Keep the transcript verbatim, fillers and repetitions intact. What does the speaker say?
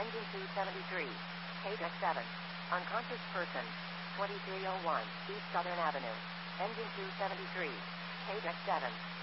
Engine two seventy-three. K deck seven. Unconscious person. twenty-three oh one East Southern Avenue. Engine two seventy-three. K deck seven.